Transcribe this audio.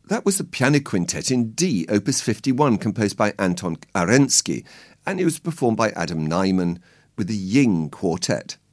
That was the Piano Quintet in D, Opus 51, composed by Anton Arensky, and it was performed by Adam Nyman with the Ying Quartet.